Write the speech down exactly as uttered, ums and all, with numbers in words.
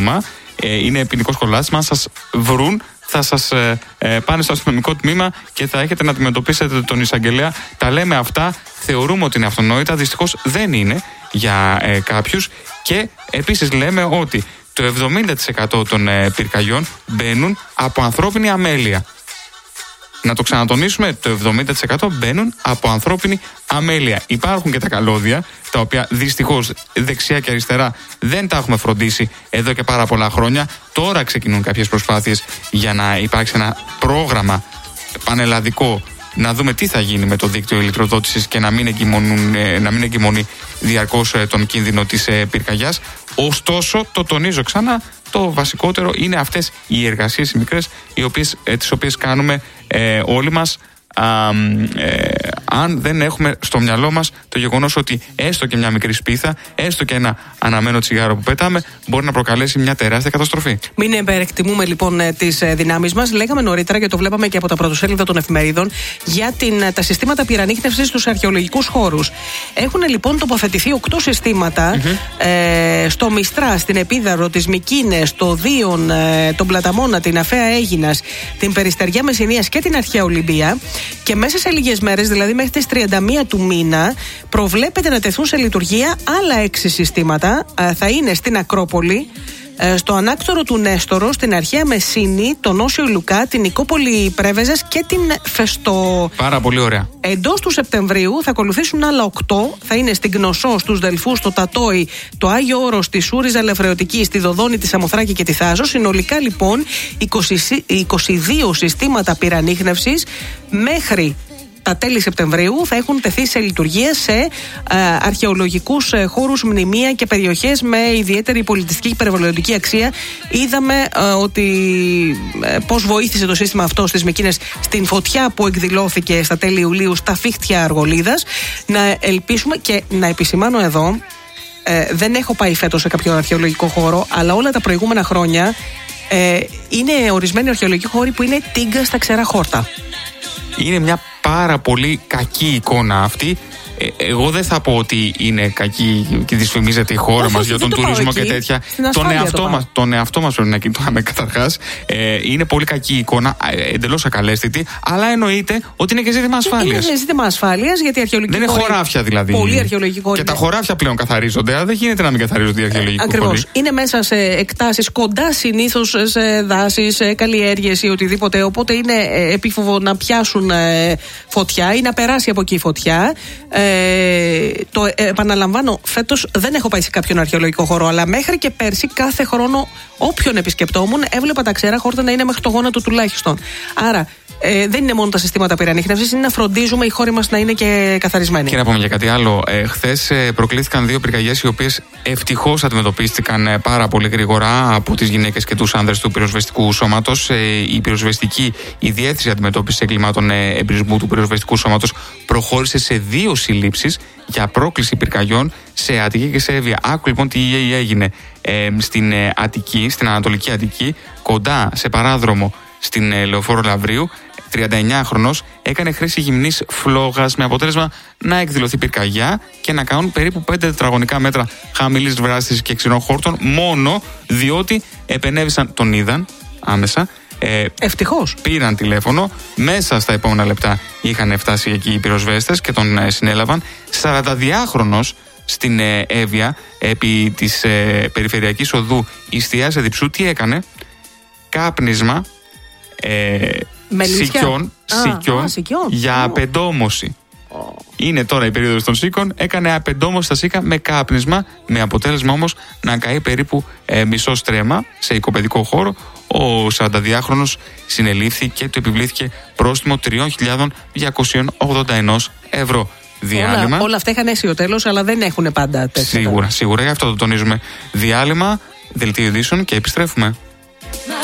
άτομα. Ε, είναι ποινικό κολάσιμα. Αν σας βρουν, θα σας ε, ε, πάνε στο αστυνομικό τμήμα και θα έχετε να αντιμετωπίσετε τον εισαγγελέα. Τα λέμε αυτά, θεωρούμε ότι είναι αυτονόητα. Δυστυχώς δεν είναι για ε, κάποιους. Και επίσης λέμε ότι το εβδομήντα τοις εκατό των ε, πυρκαγιών μπαίνουν από ανθρώπινη αμέλεια. Να το ξανατονίσουμε, το εβδομήντα τοις εκατό μπαίνουν από ανθρώπινη αμέλεια. Υπάρχουν και τα καλώδια, τα οποία δυστυχώς δεξιά και αριστερά δεν τα έχουμε φροντίσει εδώ και πάρα πολλά χρόνια. Τώρα ξεκινούν κάποιες προσπάθειες για να υπάρξει ένα πρόγραμμα πανελλαδικό, να δούμε τι θα γίνει με το δίκτυο ηλεκτροδότησης και να μην, να μην εγκυμονεί διαρκώς τον κίνδυνο της πυρκαγιάς. Ωστόσο, το τονίζω ξανά, το βασικότερο είναι αυτές οι εργασίες οι μικρές, οι οποίες, τις οποίες κάνουμε ε, όλοι μας, α, ε, αν δεν έχουμε στο μυαλό μας το γεγονός ότι έστω και μια μικρή σπίθα, έστω και ένα αναμένο τσιγάρο που πετάμε, μπορεί να προκαλέσει μια τεράστια καταστροφή. Μην υπερεκτιμούμε λοιπόν τις δυνάμεις μας. Λέγαμε νωρίτερα και το βλέπαμε και από τα πρωτοσέλιδα των εφημερίδων για την, τα συστήματα πυρανίχνευσης στους αρχαιολογικούς χώρους. Έχουν λοιπόν τοποθετηθεί οκτώ συστήματα mm-hmm. ε, στο Μιστρά, στην Επίδαυρο, τις Μικίνες, το Δίον, ε, τον Πλαταμόνα, την Αφαία Αίγινας, την Περιστεριά Μεσσηνίας και την Αρχαία Ολυμπία. Και μέσα σε λίγες μέρες, δηλαδή μέχρι τις τριάντα μία του μήνα, προβλέπεται να τεθούν σε λειτουργία άλλα έξι συστήματα. Ε, θα είναι στην Ακρόπολη, στο ανάκτορο του Νέστορο, στην Αρχαία Μεσίνη, τον Όσιο Λουκά, την Νικόπολη Πρέβεζας και την Φεστό. Πάρα πολύ ωραία. Εντός του Σεπτεμβρίου θα ακολουθήσουν άλλα οκτώ. Θα είναι στην Γνωσό, στους Δελφούς, στο Τατόι, το Άγιο Όρος, στη Σούριζα Λεφρεωτική, στη Δοδόνη, τη Σαμοθράκη και τη Θάζο. Συνολικά λοιπόν είκοσι, είκοσι δύο συστήματα πυρανίχνευσης μέχρι τα τέλη Σεπτεμβρίου θα έχουν τεθεί σε λειτουργία σε ε, αρχαιολογικούς ε, χώρους, μνημεία και περιοχές με ιδιαίτερη πολιτιστική και περιβαλλοντική αξία. Είδαμε ε, ότι ε, πώς βοήθησε το σύστημα αυτό στις Μικίνες στην φωτιά που εκδηλώθηκε στα τέλη Ιουλίου στα Φίχτια Αργολίδας. Να ελπίσουμε και να επισημάνω εδώ, ε, δεν έχω πάει φέτος σε κάποιο αρχαιολογικό χώρο, αλλά όλα τα προηγούμενα χρόνια ε, είναι ορισμένοι αρχαιολογικοί χώροι που είναι τίγκα στα ξερά χόρτα. Είναι μια πάρα πολύ κακή εικόνα αυτή. Ε, εγώ δεν θα πω ότι είναι κακή και δυσφημίζεται η χώρα μας για τον τουρισμό και τέτοια. Τον εαυτό, το μας, τον εαυτό μας πρέπει να κοιτάμε καταρχάς. Ε, είναι πολύ κακή εικόνα, εντελώς ακαλέσθητη, αλλά εννοείται ότι είναι και ζήτημα ασφάλειας. Είναι ζήτημα ασφάλειας, γιατί η αρχαιολογική δεν είναι χωράφια δηλαδή. Πολύ αρχαιολογική χώρη. Και τα χωράφια πλέον καθαρίζονται, αλλά δεν γίνεται να μην καθαρίζονται οι αρχαιολογικοί χώροι. Ακριβώς. Είναι μέσα σε εκτάσεις κοντά συνήθως σε δάσεις, σε καλλιέργειες ή οτιδήποτε. Οπότε είναι επίφοβο να πιάσουν φωτιά ή να περάσει από εκεί η φωτιά. Ε, το ε, επαναλαμβάνω, φέτος δεν έχω πάει σε κάποιον αρχαιολογικό χώρο, αλλά μέχρι και πέρσι κάθε χρόνο όποιον επισκεπτόμουν έβλεπα τα ξερά χόρτα να είναι μέχρι το γόνατο τουλάχιστον. Άρα ε, δεν είναι μόνο τα συστήματα πυρανίχνευσης, είναι να φροντίζουμε οι χώροι μας να είναι και καθαρισμένοι. Και να πούμε για κάτι άλλο. Ε, χθες ε, προκλήθηκαν δύο πυρκαγιές οι οποίες ευτυχώς αντιμετωπίστηκαν ε, πάρα πολύ γρήγορα από τις γυναίκες και τους άνδρες του πυροσβεστικού σώματος. Ε, η πυροσβεστική, η διεύθυνση αντιμετώπισης εγκλημάτων ε, εμπρισμού του πυροσβεστικού σώματος προχώρησε σε δύο συλλήψεις για πρόκληση πυρκαγιών σε Αττική και σε Εύβοια. Άκου λοιπόν τι έγινε ε, στην ε, Αττική, στην Ανατολική Αττική, κοντά σε παράδρομο στην ε, Λεωφόρο Λαυρίου. τριάντα εννιά χρονός έκανε χρήση γυμνής φλόγας με αποτέλεσμα να εκδηλωθεί πυρκαγιά και να κάνουν περίπου πέντε τετραγωνικά μέτρα χαμηλής βράσης και ξινών χόρτων, μόνο διότι επενέβησαν, τον είδαν άμεσα. Ε, Ευτυχώς. Πήραν τηλέφωνο, μέσα στα επόμενα λεπτά είχαν φτάσει εκεί οι πυροσβέστες και τον ε, συνέλαβαν. σαρανταδυάχρονος στην ε, Εύβοια, επί της ε, περιφερειακής οδού Ιστιάς Εδιψού, τι έκανε? Κάπνισμα ε, σικιών, σικιών, α, σικιών για oh. απεντόμωση. Oh. Είναι τώρα η περίοδος των σίκων. Έκανε απεντόμωση στα σίκα με κάπνισμα, με αποτέλεσμα όμως να καεί περίπου ε, μισό στρέμμα σε οικοπαιδικό χώρο. Ο σαρανταδυάχρονος συνελήφθη και του επιβλήθηκε πρόστιμο τρεις χιλιάδες διακόσια ογδόντα ένα ευρώ. Διάλειμμα. Όλα, όλα αυτά είχαν αίσιο τέλος, αλλά δεν έχουν πάντα τέτοια. Σίγουρα, σίγουρα, γι' αυτό το τονίζουμε. Διάλειμμα, δελτίο ειδήσεων και επιστρέφουμε.